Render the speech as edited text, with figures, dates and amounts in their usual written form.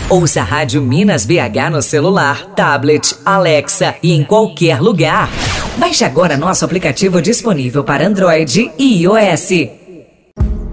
Ouça a Rádio Minas BH no celular, tablet, Alexa e em qualquer lugar. Baixe agora nosso aplicativo disponível para Android e iOS.